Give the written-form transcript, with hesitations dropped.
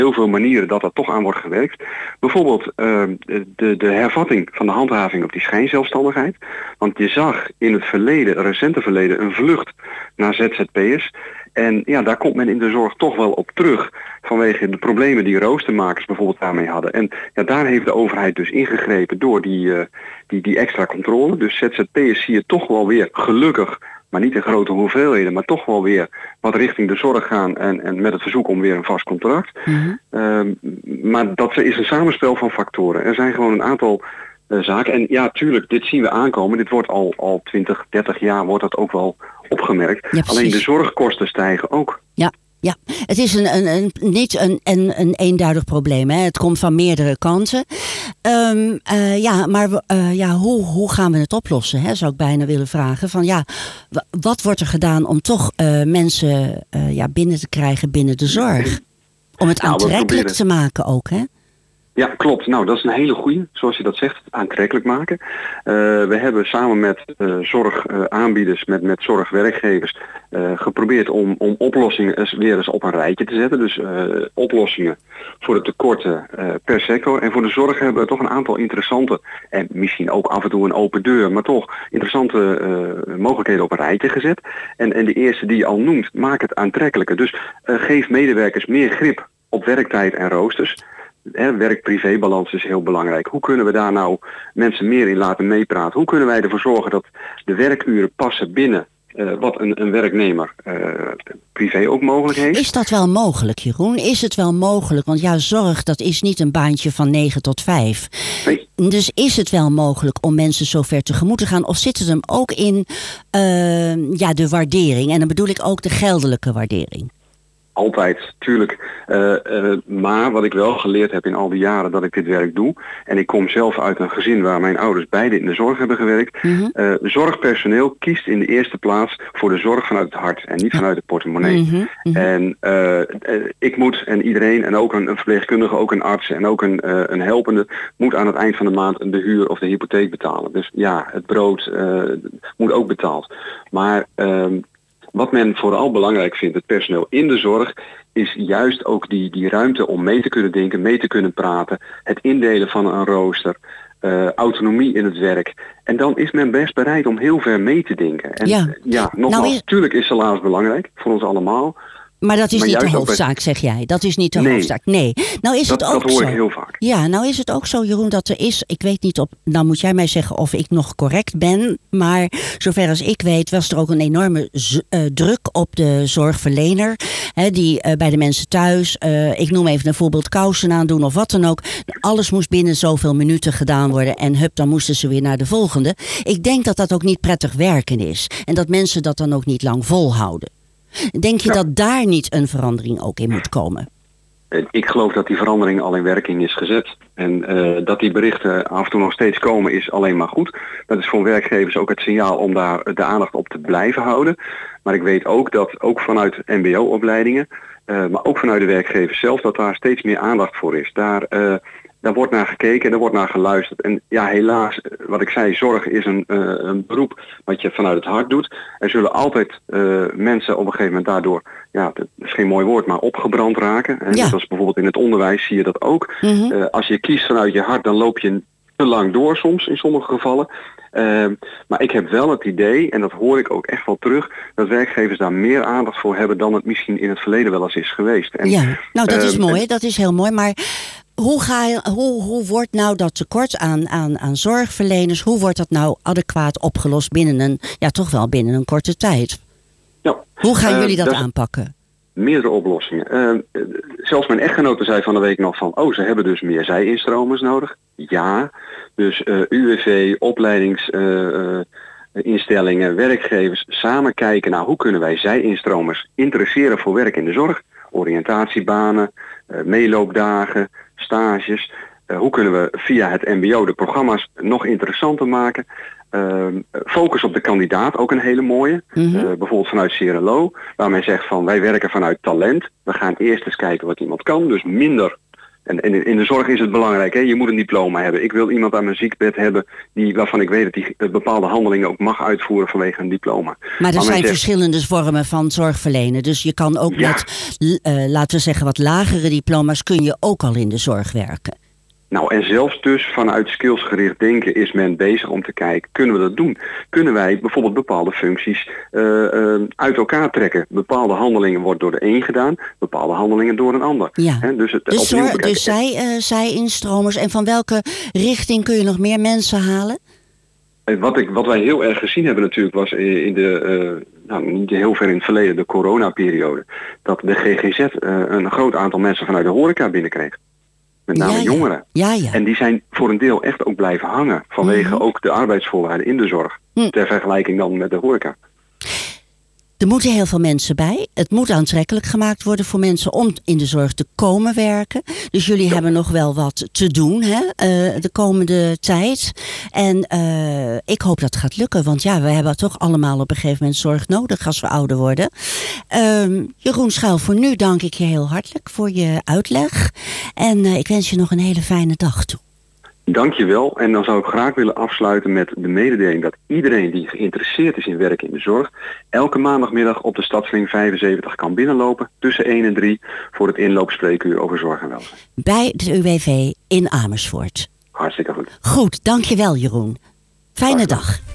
heel veel manieren dat er toch aan wordt gewerkt. Bijvoorbeeld de hervatting van de handhaving op die schijnzelfstandigheid. Want je zag in het recente verleden, een vlucht naar ZZP'ers. En ja, daar komt men in de zorg toch wel op terug vanwege de problemen die roostermakers bijvoorbeeld daarmee hadden. En ja, daar heeft de overheid dus ingegrepen door die extra controle. Dus ZZP'ers zie je toch wel weer gelukkig, maar niet in grote hoeveelheden, maar toch wel weer wat richting de zorg gaan en met het verzoek om weer een vast contract. Maar dat is een samenspel van factoren. Er zijn gewoon een aantal zaken. En ja, tuurlijk, dit zien we aankomen. Dit wordt al 20, 30 jaar wordt dat ook wel opgemerkt. Ja, alleen de zorgkosten stijgen ook. Ja, het is niet een eenduidig probleem. Hè. Het komt van meerdere kanten. Hoe gaan we het oplossen? Hè, zou ik bijna willen vragen. Wat wordt er gedaan om toch mensen binnen te krijgen binnen de zorg? Om het aantrekkelijk te maken ook, hè? Ja, klopt. Nou, dat is een hele goeie, zoals je dat zegt, aantrekkelijk maken. We hebben samen met zorgaanbieders, met zorgwerkgevers, geprobeerd om oplossingen weer eens op een rijtje te zetten. Dus oplossingen voor de tekorten per sector. En voor de zorg hebben we toch een aantal interessante, en misschien ook af en toe een open deur, maar toch interessante mogelijkheden op een rijtje gezet. En de eerste die je al noemt, maak het aantrekkelijker. Dus geef medewerkers meer grip op werktijd en roosters. Werk-privé-balans is heel belangrijk. Hoe kunnen we daar nou mensen meer in laten meepraten? Hoe kunnen wij ervoor zorgen dat de werkuren passen binnen wat een werknemer privé ook mogelijk heeft? Is dat wel mogelijk, Jeroen? Is het wel mogelijk? Want ja, zorg, dat is niet een baantje van 9 tot 5. Nee. Dus is het wel mogelijk om mensen zover tegemoet te gaan? Of zit het hem ook in de waardering? En dan bedoel ik ook de geldelijke waardering. Altijd, tuurlijk. Maar wat ik wel geleerd heb in al die jaren dat ik dit werk doe, en ik kom zelf uit een gezin waar mijn ouders beide in de zorg hebben gewerkt. Zorgpersoneel kiest in de eerste plaats voor de zorg vanuit het hart en niet vanuit de portemonnee. En ik moet, en iedereen, en ook een verpleegkundige, ook een arts en ook een helpende, moet aan het eind van de maand de huur of de hypotheek betalen. Dus ja, het brood moet ook betaald. Maar wat men vooral belangrijk vindt, het personeel in de zorg, is juist ook die ruimte om mee te kunnen denken, mee te kunnen praten, het indelen van een rooster, autonomie in het werk. En dan is men best bereid om heel ver mee te denken. En nogmaals, natuurlijk is salaris belangrijk voor ons allemaal. Maar dat is niet de hoofdzaak, zeg jij. Dat is niet de hoofdzaak. Nee. Nou is het ook dat hoor ik heel vaak. Ja, nou is het ook zo, Jeroen, dat er is, ik weet niet nou moet jij mij zeggen of ik nog correct ben, maar zover als ik weet was er ook een enorme druk op de zorgverlener, die bij de mensen thuis, ik noem even een voorbeeld, kousen aandoen of wat dan ook. Alles moest binnen zoveel minuten gedaan worden en dan moesten ze weer naar de volgende. Ik denk dat dat ook niet prettig werken is en dat mensen dat dan ook niet lang volhouden. Denk je dat daar niet een verandering ook in moet komen? Ik geloof dat die verandering al in werking is gezet. En dat die berichten af en toe nog steeds komen is alleen maar goed. Dat is voor werkgevers ook het signaal om daar de aandacht op te blijven houden. Maar ik weet ook dat ook vanuit mbo-opleidingen, maar ook vanuit de werkgevers zelf, dat daar steeds meer aandacht voor is. Daar wordt naar gekeken en er wordt naar geluisterd. En ja, helaas, wat ik zei, zorg is een beroep wat je vanuit het hart doet. Er zullen altijd mensen op een gegeven moment daardoor, ja, dat is geen mooi woord, maar opgebrand raken. En zoals bijvoorbeeld in het onderwijs zie je dat ook. Als je kiest vanuit je hart, dan loop je te lang door soms, in sommige gevallen. Maar ik heb wel het idee, en dat hoor ik ook echt wel terug, dat werkgevers daar meer aandacht voor hebben dan het misschien in het verleden wel eens is geweest. En, nou dat is mooi, dat is heel mooi, maar hoe wordt nou dat tekort aan zorgverleners, hoe wordt dat nou adequaat opgelost binnen een korte tijd? Ja, hoe gaan jullie dat aanpakken? Meerdere oplossingen. Zelfs mijn echtgenote zei van de week nog van, ze hebben dus meer zij-instromers nodig. Ja, dus UWV, opleidingsinstellingen, werkgevers samen kijken naar hoe kunnen wij zij-instromers interesseren voor werk in de zorg. Oriëntatiebanen, meeloopdagen, stages. Hoe kunnen we via het mbo de programma's nog interessanter maken? Focus op de kandidaat, ook een hele mooie. Bijvoorbeeld vanuit Cerelo, waar men zegt van wij werken vanuit talent. We gaan eerst eens kijken wat iemand kan. Dus minder En in de zorg is het belangrijk, hè? Je moet een diploma hebben. Ik wil iemand aan mijn ziekbed hebben waarvan ik weet dat hij bepaalde handelingen ook mag uitvoeren vanwege een diploma. Maar er zijn verschillende vormen van zorgverlenen. Dus je kan ook met, laten we zeggen, wat lagere diploma's kun je ook al in de zorg werken. Nou, en zelfs dus vanuit skillsgericht denken is men bezig om te kijken, kunnen we dat doen? Kunnen wij bijvoorbeeld bepaalde functies uit elkaar trekken? Bepaalde handelingen worden door de een gedaan, bepaalde handelingen door een ander. Ja. Dus zij instromers. En van welke richting kun je nog meer mensen halen? Wat wij heel erg gezien hebben natuurlijk was in niet heel ver in het verleden, de coronaperiode, dat de GGZ een groot aantal mensen vanuit de horeca binnenkreeg. Met name jongeren. Ja. En die zijn voor een deel echt ook blijven hangen. Vanwege ook de arbeidsvoorwaarden in de zorg. Ter vergelijking dan met de horeca. Er moeten heel veel mensen bij. Het moet aantrekkelijk gemaakt worden voor mensen om in de zorg te komen werken. Dus jullie hebben nog wel wat te doen de komende tijd. En ik hoop dat het gaat lukken. Want we hebben toch allemaal op een gegeven moment zorg nodig als we ouder worden. Jeroen Schuil, voor nu dank ik je heel hartelijk voor je uitleg. En ik wens je nog een hele fijne dag toe. Dankjewel. En dan zou ik graag willen afsluiten met de mededeling dat iedereen die geïnteresseerd is in werken in de zorg elke maandagmiddag op de Stadsling 75 kan binnenlopen tussen 1 en 3 voor het inloopspreekuur over zorg en welzijn. Bij de UWV in Amersfoort. Hartstikke goed. Goed, dankjewel Jeroen. Fijne dag.